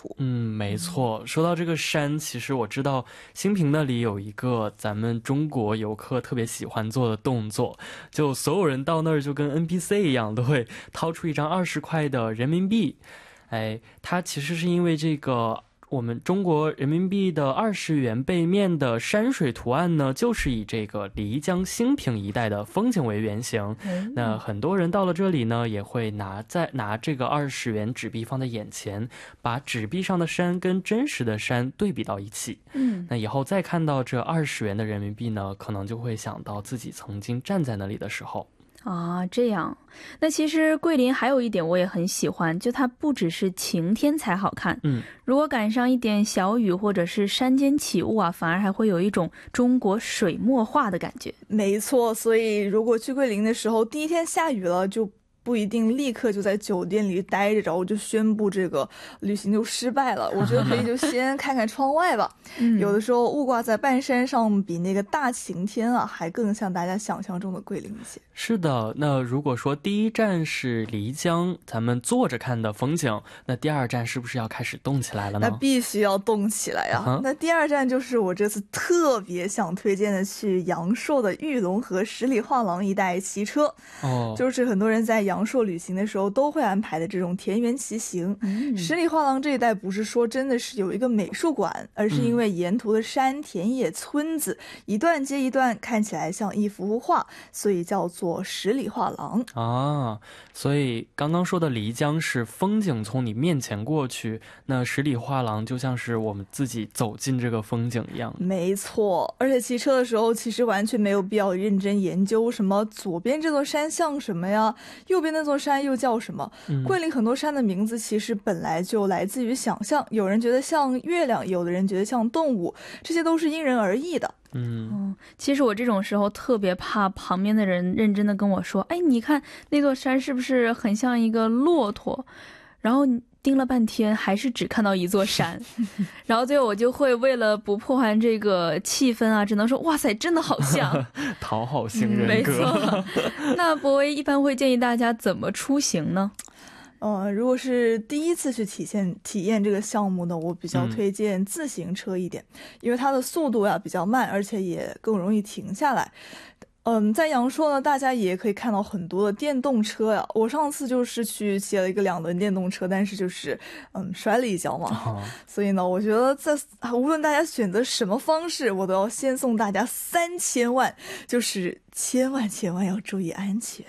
图。 没错，说到这个山，其实我知道新平那里有一个咱们中国游客特别喜欢做的动作，就所有人到那儿就跟 NPC 一样，都会掏出一张20块的人民币。它其实是因为这个我们中国人民币的20元背面的山水图案呢，就是以这个漓江兴平一带的风景为原型。那很多人到了这里呢，也会拿这个20元纸币放在眼前，把纸币上的山跟真实的山对比到一起。那以后再看到这20元的人民币呢，可能就会想到自己曾经站在那里的时候。 啊，这样。那其实桂林还有一点我也很喜欢，就它不只是晴天才好看，如果赶上一点小雨或者是山间起雾啊，反而还会有一种中国水墨画的感觉。 没错，所以如果去桂林的时候第一天下雨了，就不一定立刻就在酒店里待着，然后就宣布这个旅行就失败了。我觉得可以就先看看窗外吧。有的时候雾挂在半山上，比那个大晴天啊还更像大家想象中的桂林一些。 是的，那如果说第一站是漓江，咱们坐着看的风景，那第二站是不是要开始动起来了呢？ 那必须要动起来呀。那第二站就是我这次特别想推荐的，去阳朔的玉龙河十里画廊一带骑车。就是很多人在阳朔旅行的时候都会安排的这种田园骑行。十里画廊这一带不是说真的是有一个美术馆，而是因为沿途的山田野村子一段接一段，看起来像一幅幅画，所以叫做十里画廊啊。所以刚刚说的漓江是风景从你面前过去，那十里画廊就像是我们自己走进这个风景一样。 没错，而且骑车的时候其实完全没有必要认真研究什么左边这座山像什么呀，右边那座山又叫什么。桂林很多山的名字其实本来就来自于想象，有人觉得像月亮，有的人觉得像动物，这些都是因人而异的。 其实我这种时候特别怕旁边的人认真的跟我说，哎，你看那座山是不是很像一个骆驼，然后盯了半天还是只看到一座山然后最后我就会为了不破坏这个气氛啊，只能说哇塞真的好像讨好型人格。 没错。那博威一般会建议大家怎么出行呢？ 如果是第一次去体验这个项目呢，我比较推荐自行车一点，因为它的速度呀比较慢，而且也更容易停下来。在阳朔呢，大家也可以看到很多的电动车呀。我上次就是去骑了一个2轮电动车，但是就是摔了一跤嘛。所以呢，我觉得无论大家选择什么方式，我都要先送大家3000万，就是千万要注意安全。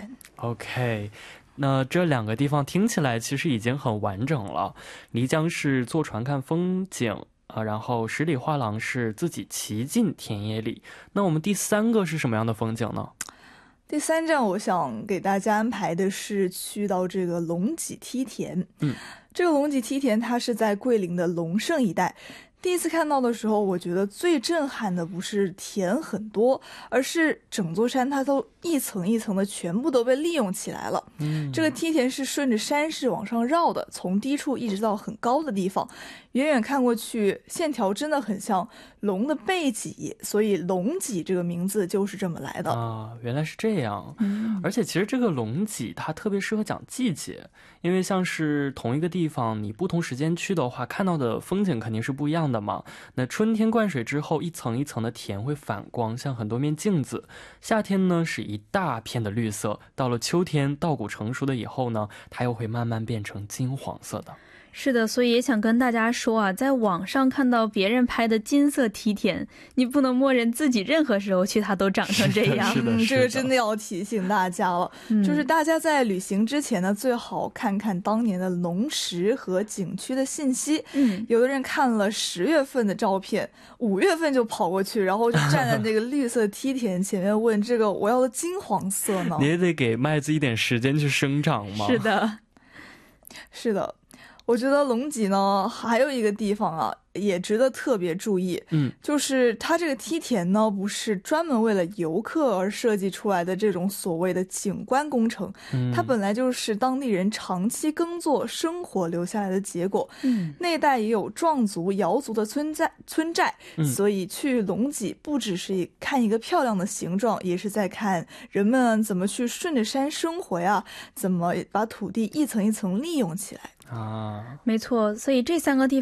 OK。那这2个地方听起来其实已经很完整了。漓江是坐船看风景然后十里画廊是自己骑进田野里。那我们第3个是什么样的风景呢？ 第3站我想给大家安排的是去到这个龙脊梯田。这个龙脊梯田它是在桂林的龙胜一带。第一次看到的时候，我觉得最震撼的不是田很多，而是整座山它都一层一层的全部都被利用起来了。这个梯田是顺着山势往上绕的，从低处一直到很高的地方，远远看过去线条真的很像龙的背脊，所以龙脊这个名字就是这么来的啊。原来是这样。而且其实这个龙脊它特别适合讲季节，因为像是同一个地方你不同时间去的话，看到的风景肯定是不一样的嘛。那春天灌水之后，一层一层的田会反光，像很多面镜子。夏天呢是一大片的绿色，到了秋天稻谷成熟了以后呢，它又会慢慢变成金黄色的。 是的，所以也想跟大家说啊，在网上看到别人拍的金色梯田，你不能默认自己任何时候去它都长成这样。 这个真的要提醒大家了。就是大家在旅行之前呢，最好看看当年的龙石和景区的信息。有的人看了10月份的照片，5月份就跑过去，然后就站在那个绿色梯田前面问这个我要的金黄色呢。 你也得给麦子一点时间去生长嘛。 是的。我觉得龙脊呢还有一个地方啊也值得特别注意，就是它这个梯田呢不是专门为了游客而设计出来的这种所谓的景观工程，它本来就是当地人长期耕作生活留下来的结果。那一带也有壮族瑶族的村寨，所以去龙脊不只是看一个漂亮的形状，也是在看人们怎么去顺着山生活呀，怎么把土地一层一层利用起来。 没错，所以这3个地方